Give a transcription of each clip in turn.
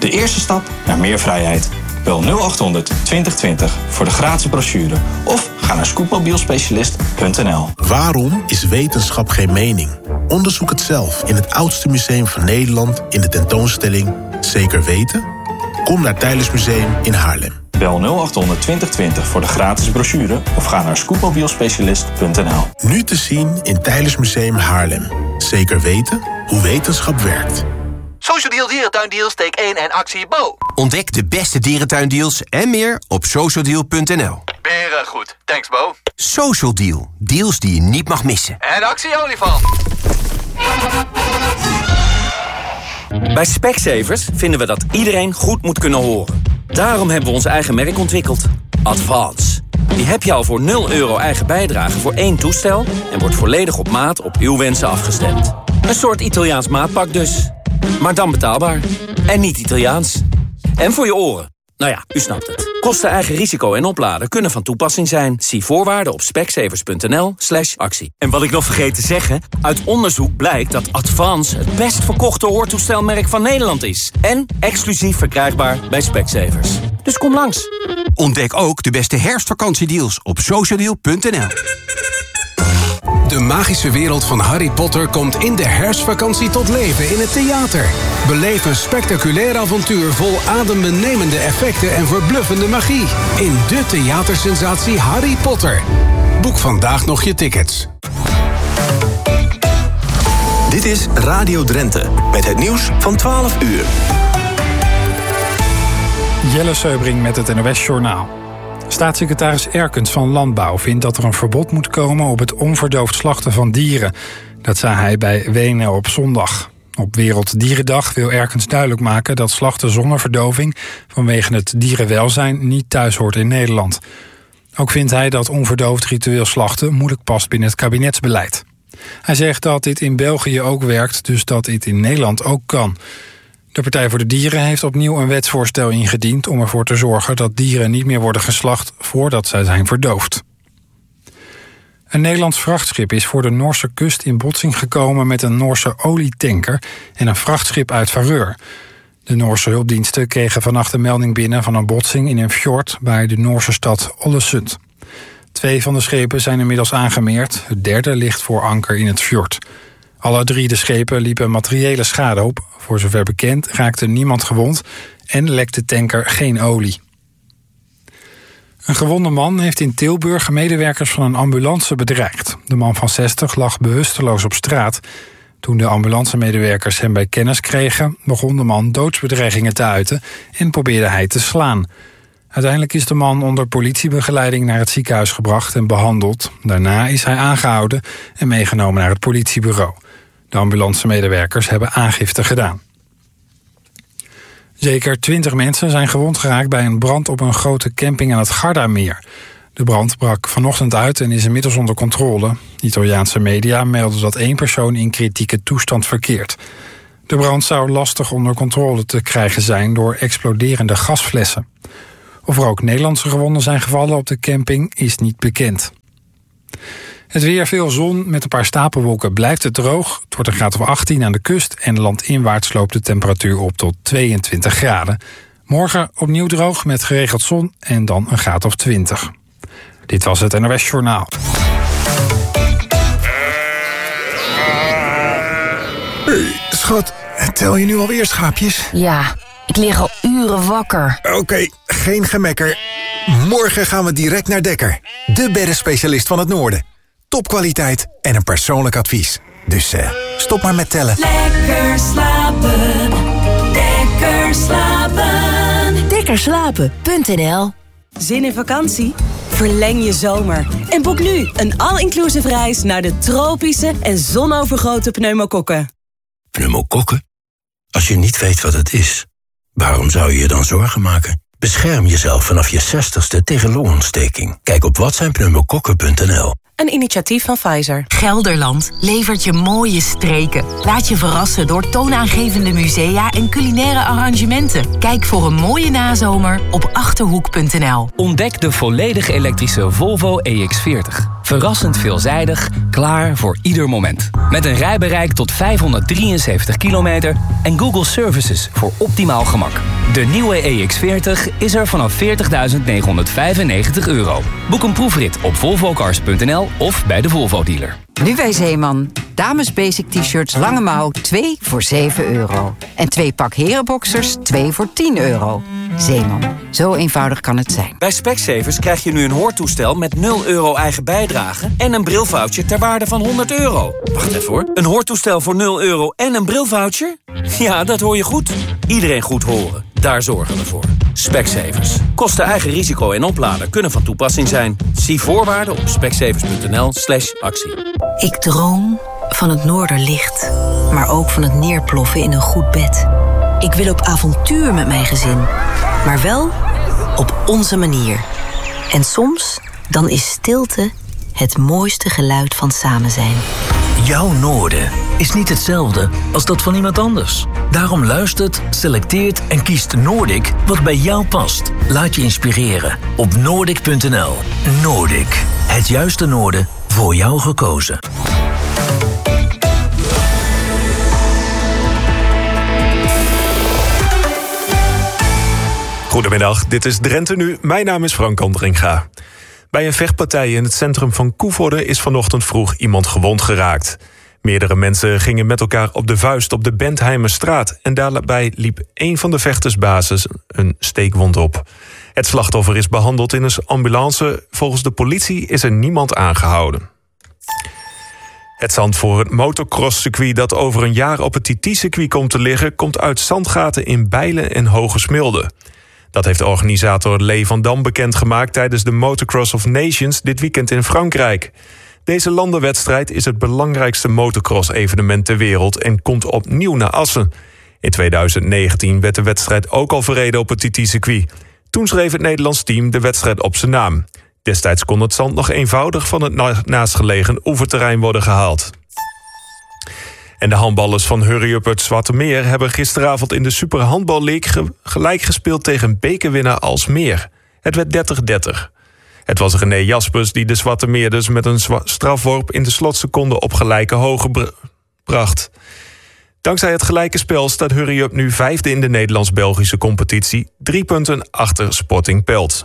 De eerste stap naar meer vrijheid. Bel 0800 2020 voor de gratis brochure of ga naar scootmobielspecialist.nl. Waarom is wetenschap geen mening? Onderzoek het zelf in het oudste museum van Nederland in de tentoonstelling Zeker Weten? Kom naar Teylers Museum in Haarlem. Bel 0800 2020 voor de gratis brochure of ga naar scootmobielspecialist.nl. Nu te zien in Teylers Museum Haarlem. Zeker weten hoe wetenschap werkt. Social Deal Dierentuindeals, steek 1 en actie Bo. Ontdek de beste dierentuindeals en meer op socialdeal.nl. Beren goed, thanks Bo. Social Deal, deals die je niet mag missen. En actie olifant. Bij Specsavers vinden we dat iedereen goed moet kunnen horen. Daarom hebben we ons eigen merk ontwikkeld. Advance. Die heb je al voor €0 eigen bijdrage voor 1 toestel en wordt volledig op maat op uw wensen afgestemd. Een soort Italiaans maatpak dus. Maar dan betaalbaar. En niet Italiaans. En voor je oren. Nou ja, u snapt het. Kosten, eigen risico en opladen kunnen van toepassing zijn. Zie voorwaarden op specsavers.nl/actie. En wat ik nog vergeet te zeggen, uit onderzoek blijkt dat Advance het best verkochte hoortoestelmerk van Nederland is. En exclusief verkrijgbaar bij Specsavers. Dus kom langs. Ontdek ook de beste herfstvakantiedeals op socialdeal.nl. De magische wereld van Harry Potter komt in de herfstvakantie tot leven in het theater. Beleef een spectaculair avontuur vol adembenemende effecten en verbluffende magie. In de theatersensatie Harry Potter. Boek vandaag nog je tickets. Dit is Radio Drenthe met het nieuws van 12 uur. Jelle Seubring met het NOS-journaal. Staatssecretaris Erkens van Landbouw vindt dat er een verbod moet komen op het onverdoofd slachten van dieren. Dat zei hij bij WNL op zondag. Op Werelddierendag wil Erkens duidelijk maken dat slachten zonder verdoving vanwege het dierenwelzijn niet thuis hoort in Nederland. Ook vindt hij dat onverdoofd ritueel slachten moeilijk past binnen het kabinetsbeleid. Hij zegt dat dit in België ook werkt, dus dat dit in Nederland ook kan. De Partij voor de Dieren heeft opnieuw een wetsvoorstel ingediend om ervoor te zorgen dat dieren niet meer worden geslacht voordat zij zijn verdoofd. Een Nederlands vrachtschip is voor de Noorse kust in botsing gekomen met een Noorse olietanker en een vrachtschip uit Vareur. De Noorse hulpdiensten kregen vannacht een melding binnen van een botsing in een fjord bij de Noorse stad Ålesund. 2 van de schepen zijn inmiddels aangemeerd, het derde ligt voor anker in het fjord. Alle 3 de schepen liepen materiële schade op. Voor zover bekend raakte niemand gewond en lekte de tanker geen olie. Een gewonde man heeft in Tilburg medewerkers van een ambulance bedreigd. De man van 60 lag bewusteloos op straat. Toen de ambulancemedewerkers hem bij kennis kregen, begon de man doodsbedreigingen te uiten en probeerde hij te slaan. Uiteindelijk is de man onder politiebegeleiding naar het ziekenhuis gebracht en behandeld. Daarna is hij aangehouden en meegenomen naar het politiebureau. De ambulancemedewerkers hebben aangifte gedaan. Zeker 20 mensen zijn gewond geraakt bij een brand op een grote camping aan het Gardameer. De brand brak vanochtend uit en is inmiddels onder controle. Italiaanse media melden dat 1 persoon in kritieke toestand verkeert. De brand zou lastig onder controle te krijgen zijn door exploderende gasflessen. Of er ook Nederlandse gewonden zijn gevallen op de camping is niet bekend. Het weer, veel zon met een paar stapelwolken, blijft het droog. Het wordt een graad of 18 aan de kust en landinwaarts loopt de temperatuur op tot 22 graden. Morgen opnieuw droog met geregeld zon en dan een graad of 20. Dit was het NOS Journaal. Hey, schat, tel je nu alweer schaapjes? Ja, ik lig al uren wakker. Oké, geen gemekker. Morgen gaan we direct naar Dekker. De beddenspecialist van het Noorden. Topkwaliteit en een persoonlijk advies. Dus stop maar met tellen. Lekker slapen. Lekker slapen. Dekkerslapen.nl. Zin in vakantie? Verleng je zomer en boek nu een all-inclusive reis naar de tropische en zonovergoten pneumokokken. Pneumokokken? Als je niet weet wat het is, waarom zou je je dan zorgen maken? Bescherm jezelf vanaf je 60ste tegen longontsteking. Kijk op watzijnpneumokokken.nl. Een initiatief van Pfizer. Gelderland levert je mooie streken. Laat je verrassen door toonaangevende musea en culinaire arrangementen. Kijk voor een mooie nazomer op Achterhoek.nl. Ontdek de volledig elektrische Volvo EX40. Verrassend veelzijdig, klaar voor ieder moment. Met een rijbereik tot 573 kilometer en Google Services voor optimaal gemak. De nieuwe EX40 is er vanaf €40.995. Boek een proefrit op volvocars.nl of bij de Volvo-dealer. Nu bij Zeeman. Dames basic t-shirts lange mouw 2 voor €7. En 2 pak herenboxers 2 voor €10. Zeeman. Zo eenvoudig kan het zijn. Bij Specsavers krijg je nu een hoortoestel met €0 eigen bijdrage en een brilvoucher ter waarde van €100. Wacht even hoor. Een hoortoestel voor €0 en een brilvoucher? Ja, dat hoor je goed. Iedereen goed horen. Daar zorgen we voor. Specsavers. Kosten eigen risico en oplader kunnen van toepassing zijn. Zie voorwaarden op specsavers.nl/actie. Ik droom van het Noorderlicht, maar ook van het neerploffen in een goed bed. Ik wil op avontuur met mijn gezin, maar wel op onze manier. En soms, dan is stilte het mooiste geluid van samen zijn. Jouw noorden is niet hetzelfde als dat van iemand anders. Daarom luistert, selecteert en kiest Noordic wat bij jou past. Laat je inspireren op Noordic.nl. Noordic, het juiste noorden voor jou gekozen. Goedemiddag, dit is Drenthe Nu. Mijn naam is Frank Andringa. Bij een vechtpartij in het centrum van Koevoorde is vanochtend vroeg iemand gewond geraakt. Meerdere mensen gingen met elkaar op de vuist op de Bentheimerstraat en daarbij liep een van de vechtersbazen een steekwond op. Het slachtoffer is behandeld in een ambulance. Volgens de politie is er niemand aangehouden. Het zand voor het motocrosscircuit dat over een jaar op het TT-circuit komt te liggen, komt uit zandgaten in Bijlen en Hogesmilde. Dat heeft organisator Lee van Dam bekendgemaakt tijdens de Motocross of Nations dit weekend in Frankrijk. Deze landenwedstrijd is het belangrijkste motocross-evenement ter wereld en komt opnieuw naar Assen. In 2019 werd de wedstrijd ook al verreden op het TT-circuit. Toen schreef het Nederlands team de wedstrijd op zijn naam. Destijds kon het zand nog eenvoudig van het naastgelegen oeverterrein worden gehaald. En de handballers van Hurry Up uit Zwartemeer hebben gisteravond in de Super Handball League gelijk gespeeld tegen bekerwinnaar Alsmeer. Het werd 30-30. Het was René Jaspers die de Zwartemeerders met een strafworp in de slotseconde op gelijke hoogte bracht. Dankzij het gelijke spel staat Hurry Up nu 5e in de Nederlands-Belgische competitie, 3 punten achter Sporting Pelt.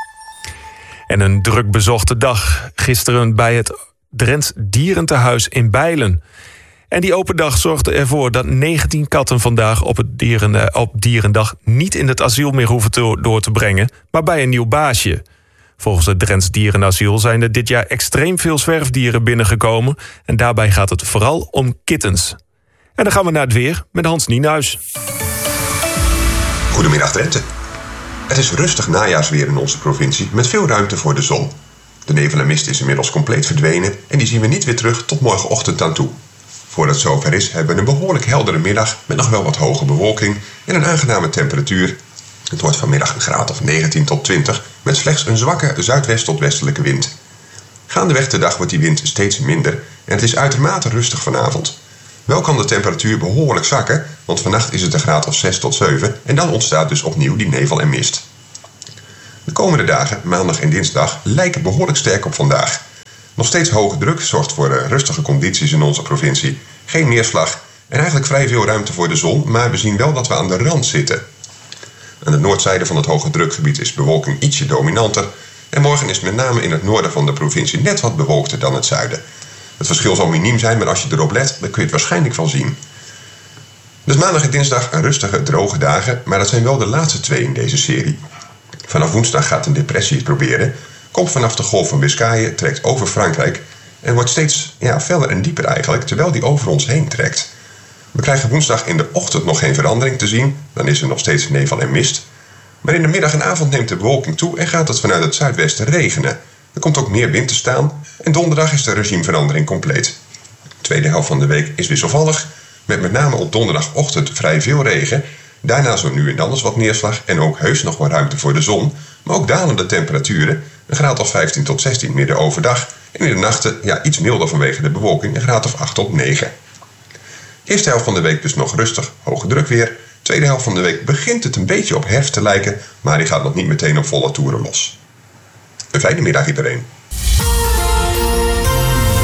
En een druk bezochte dag gisteren bij het Drents Dierentehuis in Bijlen. En die open dag zorgde ervoor dat 19 katten vandaag op Dierendag niet in het asiel meer hoeven door te brengen, maar bij een nieuw baasje. Volgens het Drents Dierenasiel zijn er dit jaar extreem veel zwerfdieren binnengekomen en daarbij gaat het vooral om kittens. En dan gaan we naar het weer met Hans Nienhuis. Goedemiddag Drenthe. Het is rustig najaarsweer in onze provincie met veel ruimte voor de zon. De nevel en mist is inmiddels compleet verdwenen en die zien we niet weer terug tot morgenochtend aan toe. Voordat het zover is hebben we een behoorlijk heldere middag met nog wel wat hoge bewolking en een aangename temperatuur. Het wordt vanmiddag een graad of 19 tot 20 met slechts een zwakke zuidwest tot westelijke wind. Gaandeweg de dag wordt die wind steeds minder en het is uitermate rustig vanavond. Wel kan de temperatuur behoorlijk zakken, want vannacht is het een graad of 6 tot 7 en dan ontstaat dus opnieuw die nevel en mist. De komende dagen, maandag en dinsdag, lijken behoorlijk sterk op vandaag. Nog steeds hoge druk zorgt voor rustige condities in onze provincie. Geen neerslag en eigenlijk vrij veel ruimte voor de zon, maar we zien wel dat we aan de rand zitten. Aan de noordzijde van het hoge drukgebied is bewolking ietsje dominanter en morgen is met name in het noorden van de provincie net wat bewolkter dan het zuiden. Het verschil zal miniem zijn, maar als je erop let, dan kun je het waarschijnlijk wel zien. Dus maandag en dinsdag een rustige, droge dagen, maar dat zijn wel de laatste 2 in deze serie. Vanaf woensdag gaat een depressie het proberen, komt vanaf de golf van Biscayen, trekt over Frankrijk en wordt steeds feller en dieper eigenlijk, terwijl die over ons heen trekt. We krijgen woensdag in de ochtend nog geen verandering te zien, dan is er nog steeds nevel en mist. Maar in de middag en avond neemt de bewolking toe en gaat het vanuit het zuidwesten regenen. Er komt ook meer wind te staan en donderdag is de regimeverandering compleet. De tweede helft van de week is wisselvallig, met name op donderdagochtend vrij veel regen. Daarna zo nu en dan eens wat neerslag en ook heus nog wat ruimte voor de zon. Maar ook dalende temperaturen, een graad of 15 tot 16 midden overdag. En in de nachten iets milder vanwege de bewolking, een graad of 8 tot 9. Eerste helft van de week dus nog rustig, hoge druk weer. Tweede helft van de week begint het een beetje op herfst te lijken, maar die gaat nog niet meteen op volle toeren los. Een fijne middag iedereen.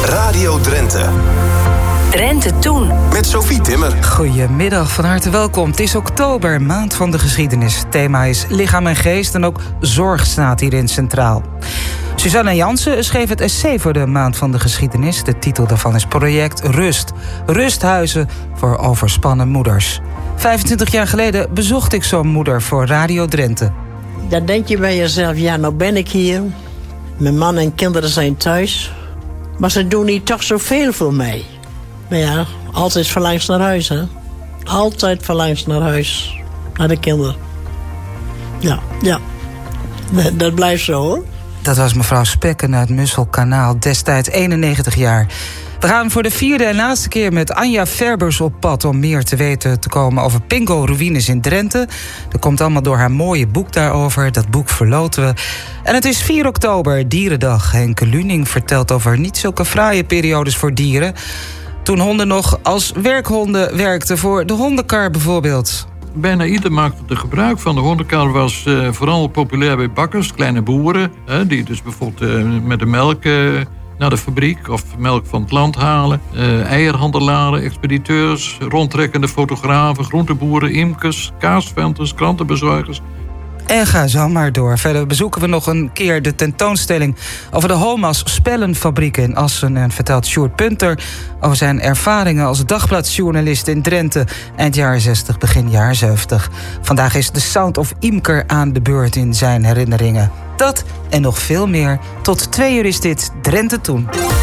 Radio Drenthe. Drenthe Toen. Met Sophie Timmer. Goedemiddag, van harte welkom. Het is oktober, maand van de geschiedenis. Het thema is lichaam en geest en ook zorg staat hierin centraal. Suzanne Jansen schreef het essay voor de maand van de geschiedenis. De titel daarvan is Project Rust. Rusthuizen voor overspannen moeders. 25 jaar geleden bezocht ik zo'n moeder voor Radio Drenthe. Dan denk je bij jezelf, ja, nou ben ik hier. Mijn man en kinderen zijn thuis. Maar ze doen niet toch zoveel voor mij. Maar ja, altijd verlangs naar huis, hè. Altijd verlangs naar huis. Naar de kinderen. Ja. Dat blijft zo, hoor. Dat was mevrouw Spekken uit Musselkanaal, destijds 91 jaar. We gaan voor de 4e en laatste keer met Anja Verbers op pad om meer te weten te komen over Pingo-ruïnes in Drenthe. Dat komt allemaal door haar mooie boek daarover. Dat boek verloten we. En het is 4 oktober, Dierendag. Henke Luning vertelt over niet zulke fraaie periodes voor dieren. Toen honden nog als werkhonden werkten voor de hondenkar bijvoorbeeld. Bijna ieder maakte er gebruik van. De hondenkar was vooral populair bij bakkers, kleine boeren. Die dus bijvoorbeeld met de melk naar de fabriek of melk van het land halen. Eierhandelaren, expediteurs, rondtrekkende fotografen, groenteboeren, imkers, kaasventers, krantenbezorgers. En ga zo maar door. Verder bezoeken we nog een keer de tentoonstelling over de Homas Spellenfabriek in Assen. En vertelt Sjoerd Punter over zijn ervaringen als dagbladjournalist in Drenthe eind jaren 60, begin jaren 70. Vandaag is de Sound of Imker aan de beurt in zijn herinneringen. Dat en nog veel meer. Tot 2 uur is dit Drenthe Toen.